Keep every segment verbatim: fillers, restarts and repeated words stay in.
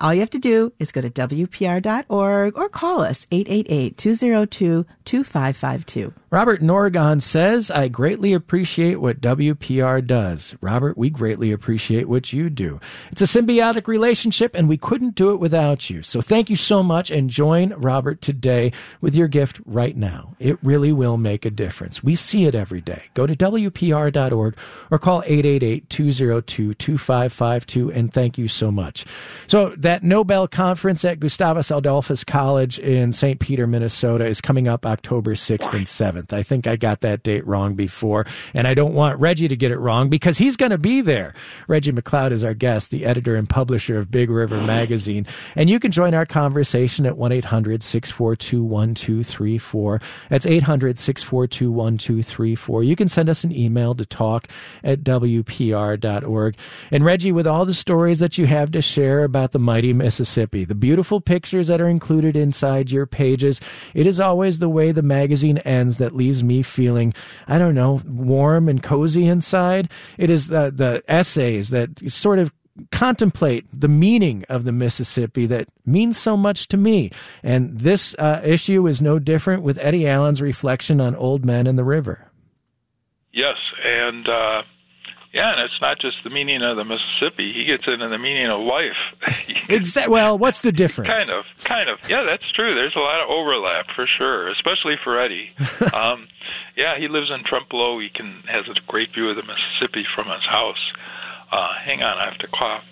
All you have to do is go to W P R dot org or call us eight eight eight, two zero two, two five five two. Robert in Oregon says, I greatly appreciate what W P R does. Robert, we greatly appreciate what you do. It's a symbiotic relationship, and we couldn't do it without you. So thank you so much, and join Robert today with your gift right now. It really will make a difference. We see it every day. Go to W P R dot org or call eight eight eight, two zero two, two five five two, and thank you so much. So that Nobel Conference at Gustavus Adolphus College in Saint Peter, Minnesota is coming up October sixth and seventh. I think I got that date wrong before, and I don't want Reggie to get it wrong because he's going to be there. Reggie McLeod is our guest, the editor and publisher of Big River Magazine, and you can join our conversation at one eight hundred, six four two, one two three four. That's eight hundred, six four two, one two three four. You can send us an email to talk at W P R dot org. And Reggie, with all the stories that you have to share about the mighty Mississippi, the beautiful pictures that are included inside your pages, it is always the way the magazine ends that leaves me feeling, I don't know, warm and cozy inside. It is the, the essays that sort of contemplate the meaning of the Mississippi that means so much to me. And this uh, issue is no different with Eddie Allen's reflection on old men and the river. Yes, and uh, yeah, and it's not just the meaning of the Mississippi. He gets into the meaning of life. Exactly. Well, what's the difference? Kind of, kind of. Yeah, that's true. There's a lot of overlap for sure, especially for Eddie. um, yeah, he lives in Trempealeau. He can has a great view of the Mississippi from his house. Uh, hang on, I have to cough.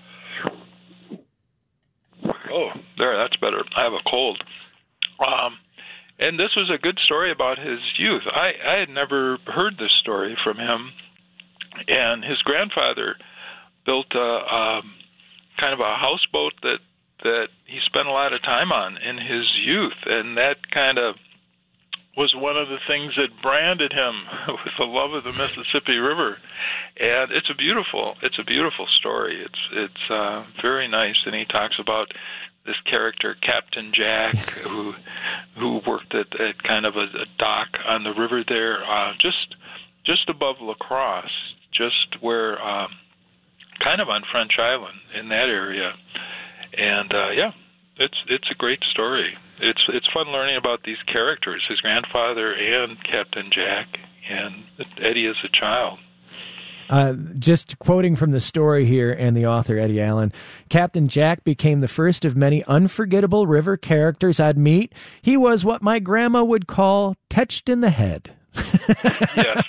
Oh, there, that's better. I have a cold. Um, and this was a good story about his youth. I, I had never heard this story from him. And his grandfather built a um, kind of a houseboat that that he spent a lot of time on in his youth, and that kind of was one of the things that branded him with the love of the Mississippi River. And it's a beautiful, it's a beautiful story. It's it's uh, very nice, and he talks about this character, Captain Jack, who who worked at, at kind of a, a dock on the river there, uh, just just above La Crosse, just where, um, kind of on French Island in that area. And uh, yeah, it's it's a great story. It's it's fun learning about these characters, his grandfather and Captain Jack, and Eddie as a child. Uh, just quoting from the story here and the author, Eddie Allen, Captain Jack became the first of many unforgettable river characters I'd meet. He was what my grandma would call touched in the head. Yes.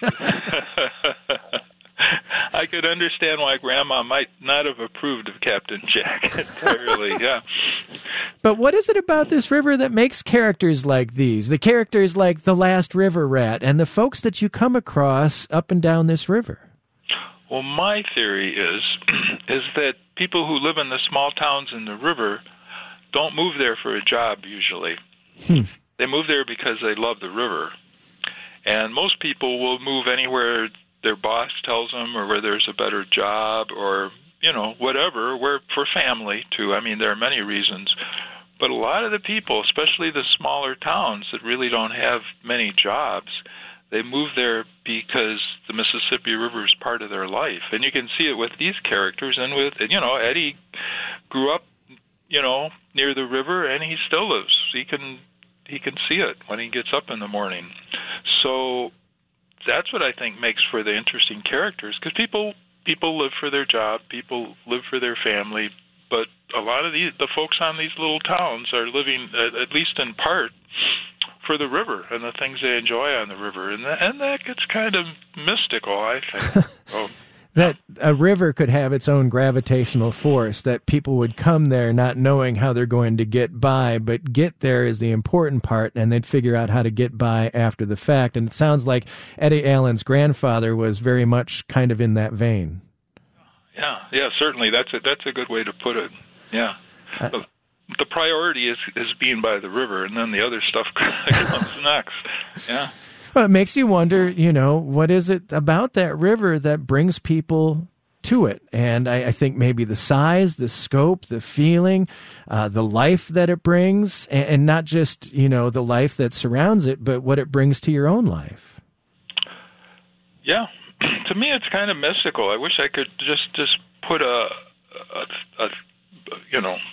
I could understand why Grandma might not have approved of Captain Jack entirely, yeah. But what is it about this river that makes characters like these, the characters like the Last River Rat and the folks that you come across up and down this river? Well, my theory is is that people who live in the small towns in the river don't move there for a job usually. Hmm. They move there because they love the river. And most people will move anywhere their boss tells them, or where there's a better job, or, you know, whatever, where for family, too. I mean, there are many reasons. But a lot of the people, especially the smaller towns that really don't have many jobs, they move there because the Mississippi River is part of their life. And you can see it with these characters, and with, you know, Eddie grew up, you know, near the river, and he still lives. He can he can see it when he gets up in the morning. So that's what I think makes for the interesting characters, because people people live for their job, people live for their family, but a lot of these, the folks on these little towns are living, at, at least in part, for the river and the things they enjoy on the river, and that, and that gets kind of mystical, I think. So, that a river could have its own gravitational force, that people would come there not knowing how they're going to get by, but get there is the important part, and they'd figure out how to get by after the fact. And it sounds like Eddie Allen's grandfather was very much kind of in that vein. Yeah, yeah, certainly. That's a, that's a good way to put it. Yeah. Uh, the, the priority is, is being by the river, and then the other stuff comes next. Yeah. Well, it makes you wonder, you know, what is it about that river that brings people to it? And I, I think maybe the size, the scope, the feeling, uh, the life that it brings, and, and not just, you know, the life that surrounds it, but what it brings to your own life. Yeah. To me, it's kind of mystical. I wish I could just, just put a, a, a you know,